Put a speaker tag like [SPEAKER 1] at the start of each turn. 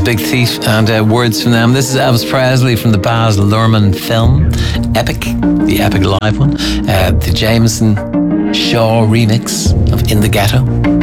[SPEAKER 1] Big Thief and Words from Them. This is Elvis Presley from the Baz Luhrmann film Epic, the Epic live one. The Jameson Shaw remix of In the Ghetto.